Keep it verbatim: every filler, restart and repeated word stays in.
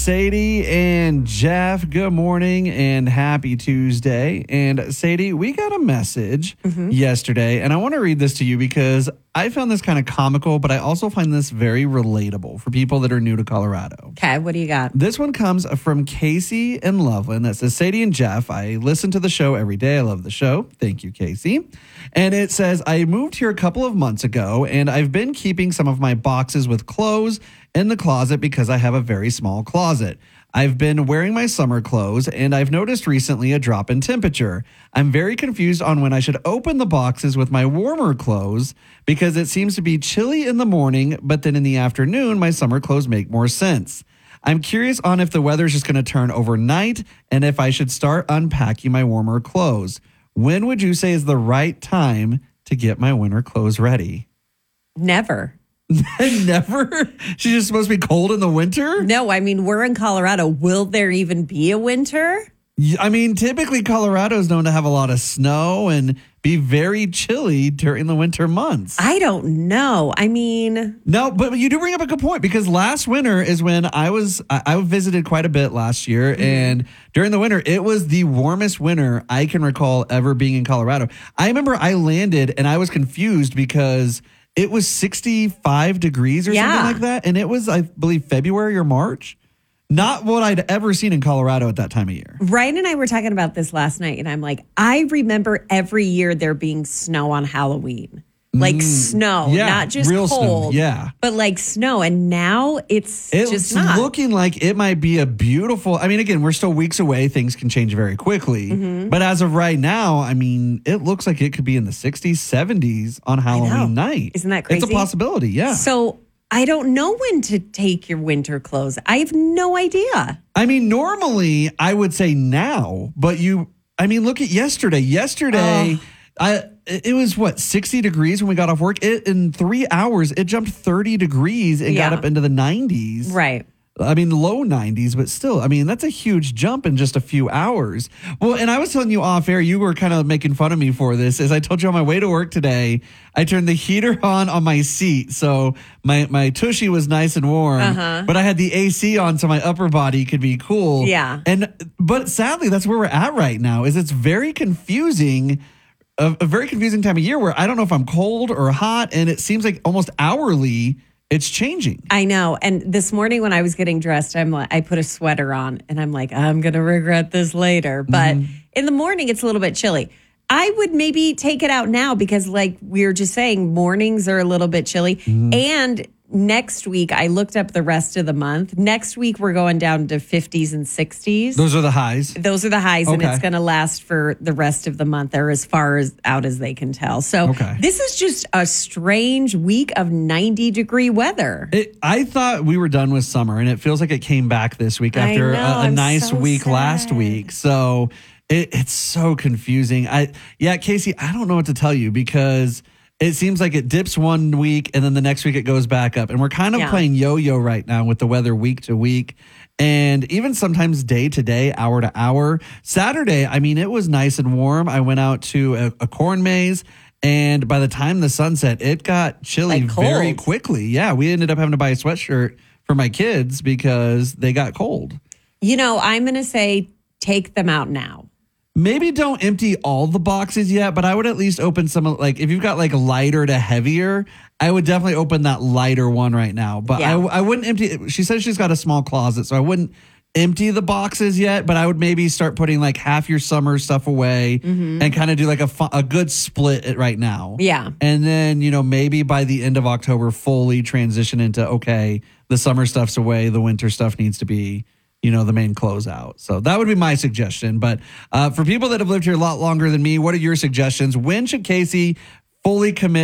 Sadie and Jeff, good morning and happy Tuesday. And Sadie, we got a message mm-hmm. yesterday, and I want to read this to you because I found this kind of comical, but I also find this very relatable for people that are new to Colorado. Okay, what do you got? This one comes from Casey in Loveland that says, Sadie and Jeff, I listen to the show every day. I love the show. Thank you, Casey. And it says, I moved here a couple of months ago, and I've been keeping some of my boxes with clothes in the closet because I have a very small closet. I've been wearing my summer clothes, and I've noticed recently a drop in temperature. I'm very confused on when I should open the boxes with my warmer clothes because it seems to be chilly in the morning, but then in the afternoon, my summer clothes make more sense. I'm curious on if the weather's just going to turn overnight and if I should start unpacking my warmer clothes. When would you say is the right time to get my winter clothes ready? Never. Never? She's just supposed to be cold in the winter? No, I mean, we're in Colorado. Will there even be a winter? I mean, typically Colorado is known to have a lot of snow and be very chilly during the winter months. I don't know. I mean... No, but you do bring up a good point because last winter is when I was, I, I visited quite a bit last year. Mm-hmm. And during the winter, it was the warmest winter I can recall ever being in Colorado. I remember I landed and I was confused because it was sixty-five degrees or yeah. something like that. And it was, I believe, February or March. Not what I'd ever seen in Colorado at that time of year. Ryan and I were talking about this last night, and I'm like, I remember every year there being snow on Halloween. Like mm, snow, yeah, not just real cold, snow, yeah, but like snow. And now it's, it's just not. looking like it might be a beautiful, I mean, again, we're still weeks away. Things can change very quickly. Mm-hmm. But as of right now, I mean, it looks like it could be in the sixties, seventies on Halloween night. Isn't that crazy? It's a possibility, yeah. So I don't know when to take your winter clothes. I have no idea. I mean, normally I would say now, but you, I mean, look at yesterday. Yesterday, oh. I, it was what, sixty degrees when we got off work. It, in three hours, it jumped thirty degrees and yeah. got up into the nineties. Right. I mean, low nineties, but still, I mean, that's a huge jump in just a few hours. Well, and I was telling you off air, you were kind of making fun of me for this. As I told you on my way to work today, I turned the heater on on my seat. So my, my tushy was nice and warm, uh-huh. but I had the A C on so my upper body could be cool. Yeah. And, but sadly, that's where we're at right now is it's very confusing. A, a very confusing time of year where I don't know if I'm cold or hot. And it seems like almost hourly it's changing. I know. And this morning when I was getting dressed, I'm like, I put a sweater on and I'm like, I'm going to regret this later. But mm-hmm. in the morning, it's a little bit chilly. I would maybe take it out now because like we were just saying, mornings are a little bit chilly. Mm-hmm. And next week, I looked up the rest of the month. Next week, we're going down to fifties and sixties. Those are the highs? Those are the highs, okay. And it's going to last for the rest of the month or as far as out as they can tell. So okay. This is just a strange week of ninety-degree weather. It, I thought we were done with summer, and it feels like it came back this week after know, a, a nice so week sad. last week. So it, it's so confusing. I Yeah, Casey, I don't know what to tell you because it seems like it dips one week and then the next week it goes back up. And we're kind of yeah. playing yo-yo right now with the weather week to week. And even sometimes day to day, hour to hour. Saturday, I mean, it was nice and warm. I went out to a, a corn maze. And by the time the sun set, it got chilly like very quickly. Yeah, we ended up having to buy a sweatshirt for my kids because they got cold. You know, I'm going to say take them out now. Maybe don't empty all the boxes yet, but I would at least open some, like, if you've got like lighter to heavier, I would definitely open that lighter one right now. But yeah. I, I wouldn't empty, she says she's got a small closet, so I wouldn't empty the boxes yet, but I would maybe start putting like half your summer stuff away mm-hmm. and kind of do like a, fu- a good split right now. Yeah. And then, you know, maybe by the end of October, fully transition into, okay, the summer stuff's away, the winter stuff needs to be, you know, the main closeout. So that would be my suggestion. But uh, for people that have lived here a lot longer than me, what are your suggestions? When should Casey fully commit